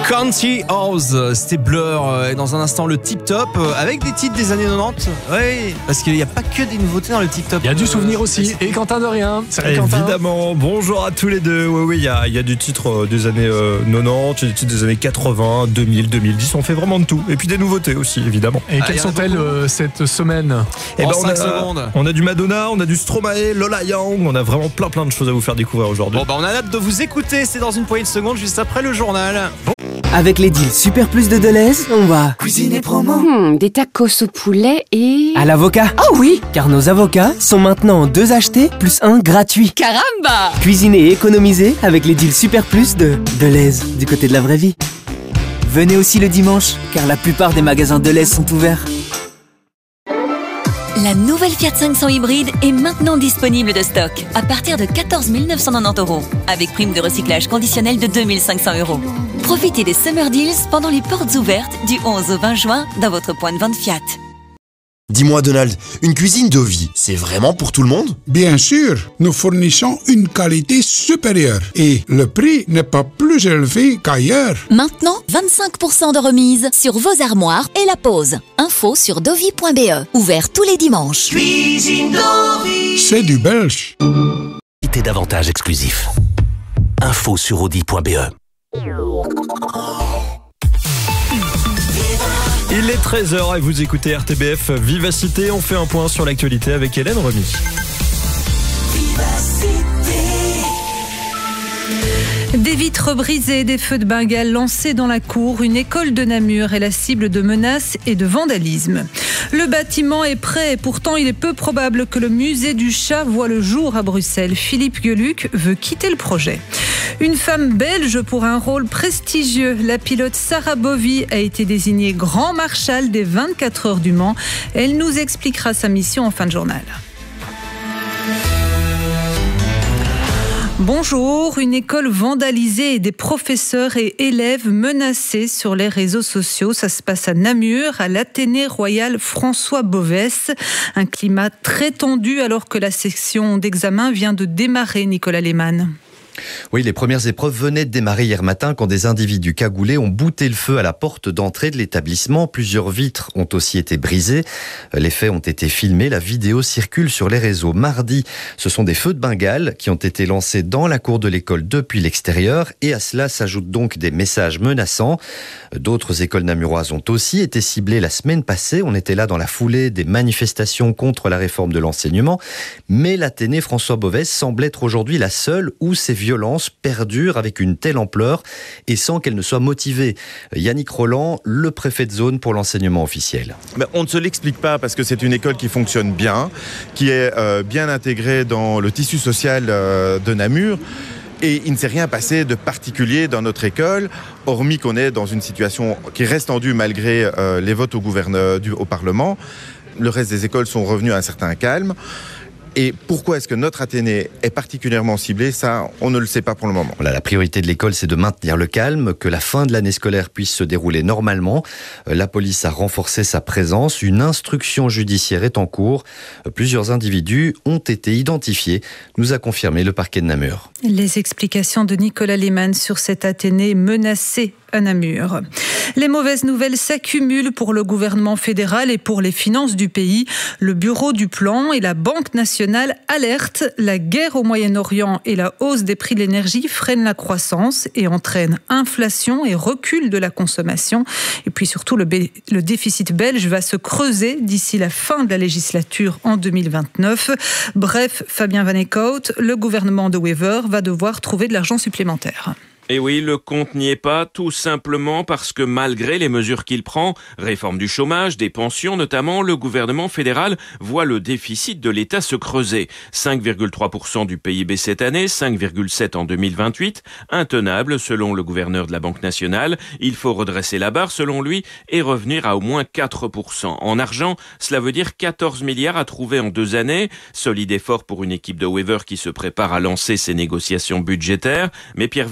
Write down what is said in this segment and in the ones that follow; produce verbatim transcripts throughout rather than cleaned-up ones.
Country House, c'était Blur, et dans un instant le Tip Top avec des titres des années quatre-vingt-dix. Oui, parce qu'il n'y a pas que des nouveautés dans le Tip Top. Il y a du souvenir aussi. Et Quentin de rien. Salut Quentin. Évidemment. Bonjour à tous les deux. Oui, oui, il y a, il y a du titre des années euh, quatre-vingt-dix, des titres des années quatre-vingts, deux mille, deux mille dix. On fait vraiment de tout. Et puis des nouveautés aussi, évidemment. Et ah, quelles sont-elles euh, cette semaine? Et ben, en on cinq a, secondes. On a du Madonna, on a du Stromae, Lola Young. On a vraiment plein plein de choses à vous faire découvrir aujourd'hui. Bon, bah, on a hâte de vous écouter. C'est dans une poignée de secondes, juste après le journal. Bon. Avec les deals Super Plus de Deleuze, on va cuisiner promo. Hmm, des tacos au poulet et... À l'avocat. Oh oui! Car nos avocats sont maintenant deux achetés plus un gratuit. Caramba! Cuisiner et économiser avec les deals Super Plus de Deleuze, du côté de la vraie vie. Venez aussi le dimanche, car la plupart des magasins Deleuze sont ouverts. La nouvelle Fiat cinq cents hybride est maintenant disponible de stock à partir de quatorze mille neuf cent quatre-vingt-dix euros avec prime de recyclage conditionnelle de deux mille cinq cents euros. Profitez des Summer Deals pendant les portes ouvertes du onze au vingt juin dans votre point de vente Fiat. Dis-moi Donald, une cuisine Dovi, c'est vraiment pour tout le monde? Bien sûr, nous fournissons une qualité supérieure et le prix n'est pas plus élevé qu'ailleurs. Maintenant, vingt-cinq pour cent de remise sur vos armoires et la pose. Info sur dovi point b e. Ouvert tous les dimanches. Cuisine Dovi. C'est du belge. D'avantages exclusifs. Info sur audi point b e. Il est treize heures et vous écoutez R T B F Vivacité. On fait un point sur l'actualité avec Hélène Remy. Des vitres brisées, des feux de Bengale lancés dans la cour, une école de Namur est la cible de menaces et de vandalisme. Le bâtiment est prêt et pourtant il est peu probable que le musée du chat voit le jour à Bruxelles. Philippe Gueluc veut quitter le projet. Une femme belge pour un rôle prestigieux. La pilote Sarah Bovy a été désignée grand marshal des vingt-quatre heures du Mans. Elle nous expliquera sa mission en fin de journal. Bonjour, une école vandalisée et des professeurs et élèves menacés sur les réseaux sociaux. Ça se passe à Namur, à l'Athénée Royal François Bovès. Un climat très tendu alors que la session d'examen vient de démarrer, Nicolas Lehmann. Oui, les premières épreuves venaient de démarrer hier matin quand des individus cagoulés ont bouté le feu à la porte d'entrée de l'établissement. Plusieurs vitres ont aussi été brisées. Les faits ont été filmés. La vidéo circule sur les réseaux. Mardi, ce sont des feux de Bengale qui ont été lancés dans la cour de l'école depuis l'extérieur. Et à cela s'ajoutent donc des messages menaçants. D'autres écoles namuroises ont aussi été ciblées la semaine passée. On était là dans la foulée des manifestations contre la réforme de l'enseignement. Mais l'Athénée François Bovès semble être aujourd'hui la seule où ces violences perdurent avec une telle ampleur et sans qu'elles ne soient motivées. Yannick Roland, le préfet de zone pour l'enseignement officiel. Ben, on ne se l'explique pas parce que c'est une école qui fonctionne bien, qui est euh, bien intégrée dans le tissu social euh, de Namur. Et il ne s'est rien passé de particulier dans notre école, hormis qu'on est dans une situation qui reste tendue malgré euh, les votes au, gouverneur, du, au Parlement. Le reste des écoles sont revenus à un certain calme. Et pourquoi est-ce que notre Athénée est particulièrement ciblée? Ça, on ne le sait pas pour le moment. Voilà, la priorité de l'école, c'est de maintenir le calme, que la fin de l'année scolaire puisse se dérouler normalement. La police a renforcé sa présence. Une instruction judiciaire est en cours. Plusieurs individus ont été identifiés, nous a confirmé le parquet de Namur. Les explications de Nicolas Lehmann sur cette Athénée menacée à Namur. Les mauvaises nouvelles s'accumulent pour le gouvernement fédéral et pour les finances du pays. Le Bureau du Plan et la Banque nationale alertent. La guerre au Moyen-Orient et la hausse des prix de l'énergie freinent la croissance et entraînent inflation et recul de la consommation. Et puis surtout, le, bé- le déficit belge va se creuser d'ici la fin de la législature en deux mille vingt-neuf. Bref, Fabien Van Eekhout, le gouvernement de Wever va devoir trouver de l'argent supplémentaire. Et oui, le compte n'y est pas, tout simplement parce que malgré les mesures qu'il prend, réforme du chômage, des pensions notamment, le gouvernement fédéral voit le déficit de l'État se creuser. cinq virgule trois pour cent du P I B cette année, cinq virgule sept pour cent en deux mille vingt-huit, intenable selon le gouverneur de la Banque nationale. Il faut redresser la barre selon lui et revenir à au moins quatre pour cent. En argent, cela veut dire quatorze milliards à trouver en deux années. Solide effort pour une équipe de Wever qui se prépare à lancer ses négociations budgétaires. Mais Pierre Wunsch se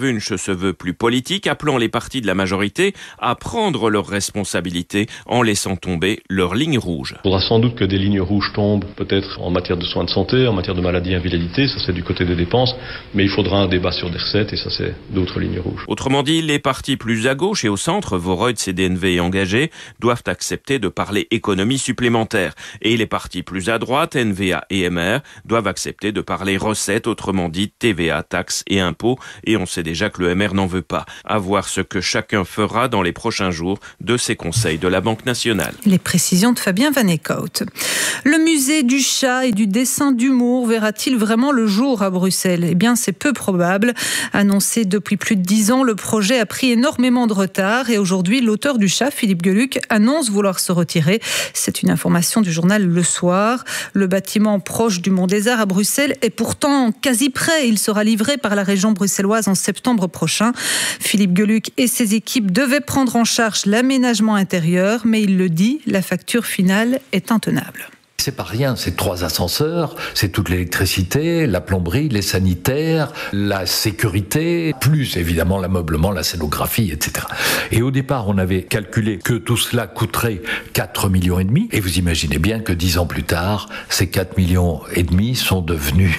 se veut plus politique, appelant les partis de la majorité à prendre leurs responsabilités en laissant tomber leurs lignes rouges. Il faudra sans doute que des lignes rouges tombent, peut-être en matière de soins de santé, en matière de maladies et invalidité, ça c'est du côté des dépenses, mais il faudra un débat sur des recettes et ça c'est d'autres lignes rouges. Autrement dit, les partis plus à gauche et au centre, Voreux, C D N V et Engagés, doivent accepter de parler économie supplémentaire. Et les partis plus à droite, N V A et M R, doivent accepter de parler recettes, autrement dit T V A, taxes et impôts. Et on sait déjà que le M R n'en veut pas. À voir ce que chacun fera dans les prochains jours de ces conseils de la Banque nationale. Les précisions de Fabien Van Eekhout. Le musée du chat et du dessin d'humour verra-t-il vraiment le jour à Bruxelles ? Eh bien, c'est peu probable. Annoncé depuis plus de dix ans, le projet a pris énormément de retard et aujourd'hui, l'auteur du chat, Philippe Geluck, annonce vouloir se retirer. C'est une information du journal Le Soir. Le bâtiment proche du Mont des Arts à Bruxelles est pourtant quasi prêt. Il sera livré par la région bruxelloise en septembre prochain. Philippe Geluck et ses équipes devaient prendre en charge l'aménagement intérieur, mais il le dit, la facture finale est intenable. C'est pas rien, c'est trois ascenseurs, c'est toute l'électricité, la plomberie, les sanitaires, la sécurité, plus évidemment l'ameublement, la scénographie, et cetera. Et au départ, on avait calculé que tout cela coûterait quatre millions et demi. Et vous imaginez bien que dix ans plus tard, ces quatre millions et demi sont devenus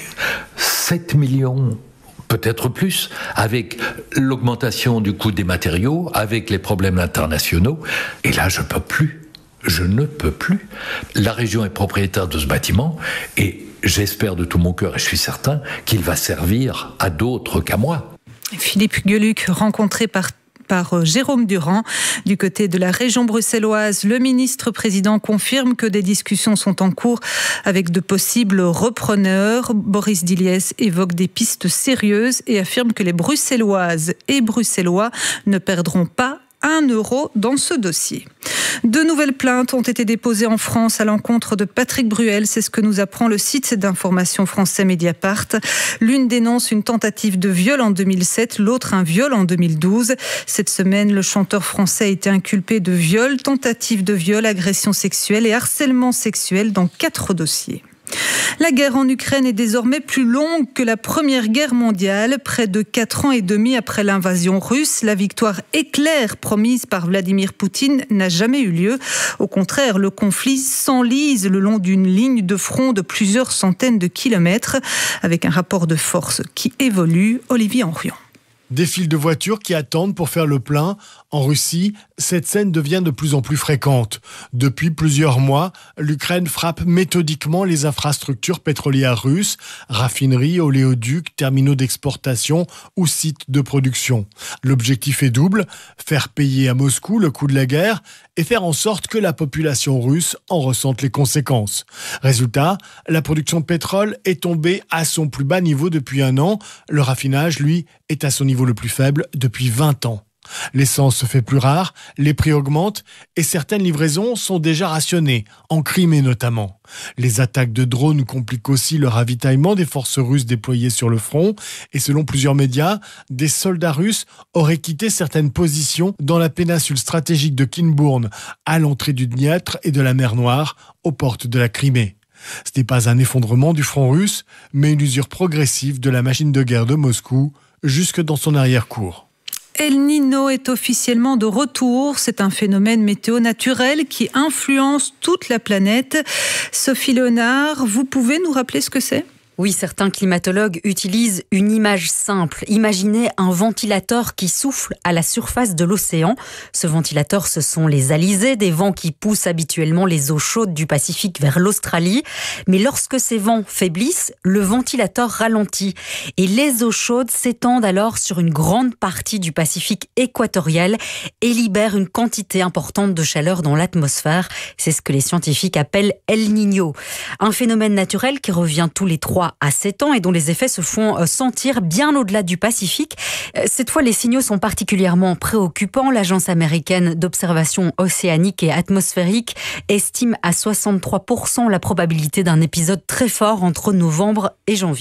sept millions. Peut-être plus, avec l'augmentation du coût des matériaux, avec les problèmes internationaux. Et là, je peux plus. Je ne peux plus. La région est propriétaire de ce bâtiment et j'espère de tout mon cœur, et je suis certain, qu'il va servir à d'autres qu'à moi. Philippe Geluck, rencontré par par Jérôme Durand. Du côté de la région bruxelloise, le ministre-président confirme que des discussions sont en cours avec de possibles repreneurs. Boris Diliès évoque des pistes sérieuses et affirme que les Bruxelloises et Bruxellois ne perdront pas un euro dans ce dossier. De nouvelles plaintes ont été déposées en France à l'encontre de Patrick Bruel. C'est ce que nous apprend le site d'information français Mediapart. L'une dénonce une tentative de viol en deux mille sept, l'autre un viol en deux mille douze. Cette semaine, le chanteur français a été inculpé de viol, tentative de viol, agression sexuelle et harcèlement sexuel dans quatre dossiers. La guerre en Ukraine est désormais plus longue que la Première Guerre mondiale. Près de quatre ans et demi après l'invasion russe, la victoire éclair promise par Vladimir Poutine n'a jamais eu lieu. Au contraire, le conflit s'enlise le long d'une ligne de front de plusieurs centaines de kilomètres, avec un rapport de force qui évolue. Olivier Henrion. Des files de voitures qui attendent pour faire le plein. En Russie, cette scène devient de plus en plus fréquente. Depuis plusieurs mois, l'Ukraine frappe méthodiquement les infrastructures pétrolières russes, raffineries, oléoducs, terminaux d'exportation ou sites de production. L'objectif est double, faire payer à Moscou le coût de la guerre et faire en sorte que la population russe en ressente les conséquences. Résultat, la production de pétrole est tombée à son plus bas niveau depuis un an. Le raffinage, lui, est à son niveau le plus faible depuis vingt ans. L'essence se fait plus rare, les prix augmentent et certaines livraisons sont déjà rationnées, en Crimée notamment. Les attaques de drones compliquent aussi le ravitaillement des forces russes déployées sur le front et selon plusieurs médias, des soldats russes auraient quitté certaines positions dans la péninsule stratégique de Kinbourne, à l'entrée du Dniepr et de la mer Noire, aux portes de la Crimée. Ce n'est pas un effondrement du front russe, mais une usure progressive de la machine de guerre de Moscou, jusque dans son arrière-cour. El Niño est officiellement de retour. C'est un phénomène météo naturel qui influence toute la planète. Sophie Léonard, vous pouvez nous rappeler ce que c'est ? Oui, certains climatologues utilisent une image simple. Imaginez un ventilateur qui souffle à la surface de l'océan. Ce ventilateur, ce sont les alizés, des vents qui poussent habituellement les eaux chaudes du Pacifique vers l'Australie. Mais lorsque ces vents faiblissent, le ventilateur ralentit. Et les eaux chaudes s'étendent alors sur une grande partie du Pacifique équatorial et libèrent une quantité importante de chaleur dans l'atmosphère. C'est ce que les scientifiques appellent El Niño. Un phénomène naturel qui revient tous les trois à sept ans et dont les effets se font sentir bien au-delà du Pacifique. Cette fois, les signaux sont particulièrement préoccupants. L'Agence américaine d'observation océanique et atmosphérique estime à soixante-trois pour cent la probabilité d'un épisode très fort entre novembre et janvier.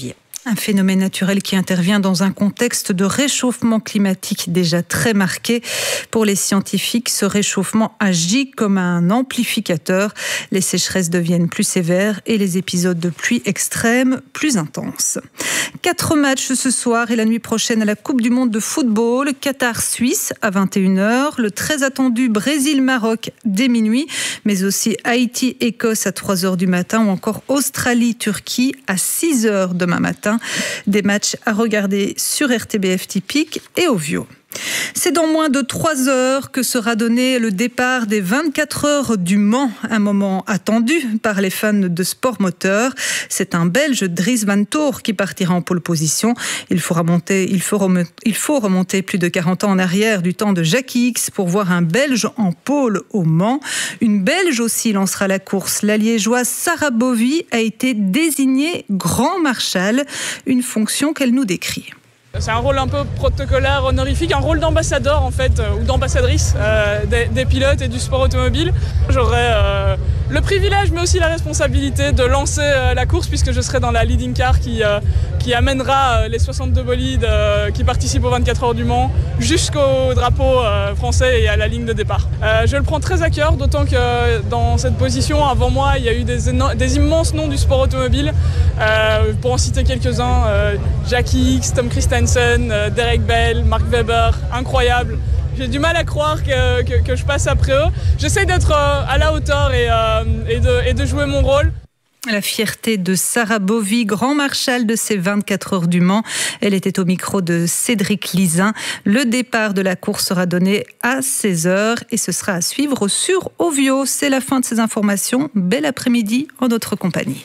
Un phénomène naturel qui intervient dans un contexte de réchauffement climatique déjà très marqué. Pour les scientifiques, ce réchauffement agit comme un amplificateur. Les sécheresses deviennent plus sévères et les épisodes de pluie extrêmes plus intenses. Quatre matchs ce soir et la nuit prochaine à la Coupe du Monde de football. Qatar-Suisse à vingt et une heures. Le très attendu Brésil-Maroc dès minuit. Mais aussi Haïti-Écosse à trois heures du matin ou encore Australie-Turquie à six heures demain matin. Des matchs à regarder sur R T B F Typique et Ovio. C'est dans moins de trois heures que sera donné le départ des vingt-quatre heures du Mans, un moment attendu par les fans de sport moteur. C'est un Belge, Dries Van Toor, qui partira en pole position. Il faut remonter, il faut remonter, il faut remonter plus de quarante ans en arrière du temps de Jackie X pour voir un Belge en pole au Mans. Une Belge aussi lancera la course. La Liégeoise Sarah Bovy a été désignée grand marshal, une fonction qu'elle nous décrit. C'est un rôle un peu protocolaire, honorifique, un rôle d'ambassadeur en fait, ou d'ambassadrice euh, des, des pilotes et du sport automobile. J'aurai euh, le privilège mais aussi la responsabilité de lancer euh, la course puisque je serai dans la leading car qui, euh, qui amènera euh, les soixante-deux bolides euh, qui participent aux vingt-quatre heures du Mans jusqu'au drapeau euh, français et à la ligne de départ. Euh, je le prends très à cœur, d'autant que dans cette position, avant moi, il y a eu des, des immenses noms du sport automobile. Euh, pour en citer quelques-uns, euh, Jackie X, Tom Christensen, euh, Derek Bell, Mark Webber, incroyable. J'ai du mal à croire que, que, que je passe après eux. J'essaie d'être euh, à la hauteur et, euh, et, de, et de jouer mon rôle. La fierté de Sarah Bovy, grand marshal de ces vingt-quatre heures du Mans. Elle était au micro de Cédric Lizin. Le départ de la course sera donné à seize heures et ce sera à suivre sur Ovio. C'est la fin de ces informations. Bel après-midi en notre compagnie.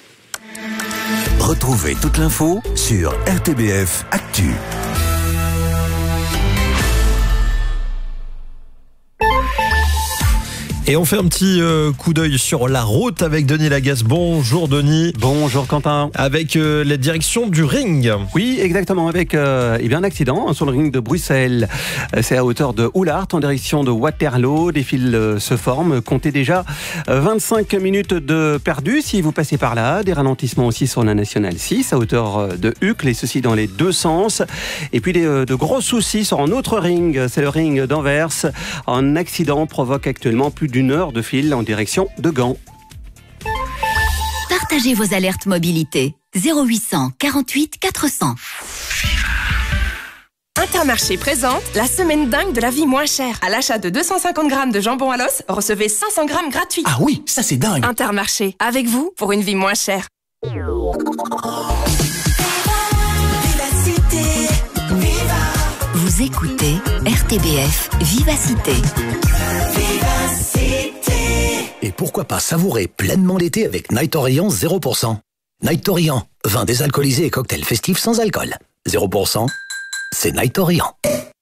Retrouvez toute l'info sur R T B F Actu. Et on fait un petit euh, coup d'œil sur la route avec Denis Lagasse. Bonjour Denis. Bonjour Quentin. Avec euh, la direction du ring. Oui, exactement, avec euh, eh bien, un accident hein, sur le ring de Bruxelles. C'est à hauteur de Oulart, en direction de Waterloo. Des fils euh, se forment. Comptez déjà euh, vingt-cinq minutes de perdu si vous passez par là. Des ralentissements aussi sur la Nationale six, à hauteur de Uccle, et ceci dans les deux sens. Et puis des, euh, de gros soucis sur un autre ring. C'est le ring d'Anvers. Un accident provoque actuellement plus d'une heure de fil en direction de Gand. Partagez vos alertes mobilité. zéro huit cent quarante-huit quatre cents. Intermarché présente la semaine dingue de la vie moins chère. À l'achat de deux cent cinquante grammes de jambon à l'os, recevez cinq cents grammes gratuits. Ah oui, ça c'est dingue. Intermarché, avec vous pour une vie moins chère. Vous écoutez R T B F Vivacité. Et pourquoi pas savourer pleinement l'été avec Night Orient zéro pour cent. Night Orient, vin désalcoolisé et cocktail festif sans alcool. zéro pour cent, c'est Night Orient.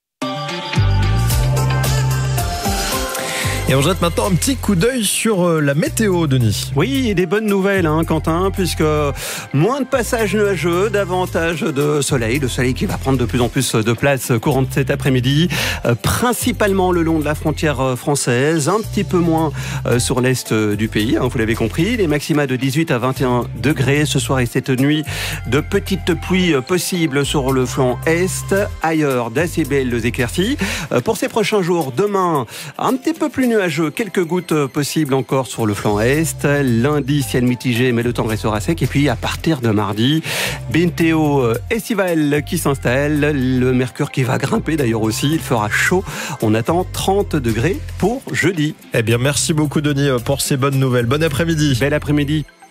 Et on jette maintenant un petit coup d'œil sur la météo, Denis. Oui, et des bonnes nouvelles, hein, Quentin, puisque moins de passages nuageux, davantage de soleil. Le soleil qui va prendre de plus en plus de place courant cet après-midi, euh, principalement le long de la frontière française, un petit peu moins euh, sur l'est du pays, hein, vous l'avez compris. Les maxima de dix-huit à vingt et un degrés ce soir et cette nuit. De petites pluies possibles sur le flanc est, ailleurs d'assez belles éclaircies. Euh, pour ces prochains jours, demain, un petit peu plus nuageux. Quelques gouttes possibles encore sur le flanc est. Lundi, ciel mitigé, mais le temps restera sec. Et puis, à partir de mardi, météo estivale qui s'installe. Le mercure qui va grimper d'ailleurs aussi. Il fera chaud. On attend trente degrés pour jeudi. Eh bien, merci beaucoup, Denis, pour ces bonnes nouvelles. Bon après-midi. Bel après-midi.